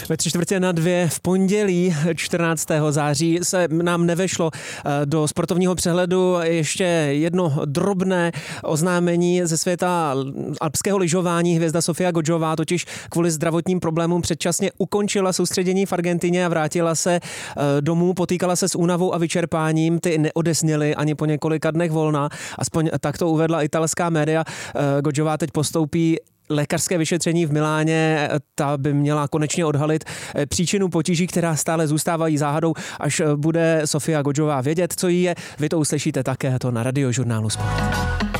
Ve 3:45 v pondělí 14. září se nám nevešlo do sportovního přehledu ještě jedno drobné oznámení ze světa alpského lyžování. Hvězda Sofia Gojová totiž kvůli zdravotním problémům předčasně ukončila soustředění v Argentině a vrátila se domů. Potýkala se s únavou a vyčerpáním. Ty neodesněly ani po několika dnech volna. Aspoň tak to uvedla italská média. Gojová teď postoupí lékařské vyšetření v Miláně, ta by měla konečně odhalit příčinu potíží, která stále zůstávají záhadou. Až bude Sofia Gojová vědět, co jí je, vy to uslyšíte také to na Radiožurnálu Sport.